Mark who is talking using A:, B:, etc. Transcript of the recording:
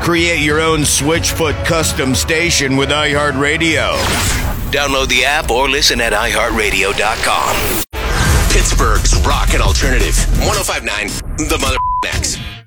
A: Create your own Switchfoot custom station with iHeartRadio.
B: Download the app or listen at iHeartRadio.com.
C: Pittsburgh's Rock and Alternative. 105.9 The Mother X.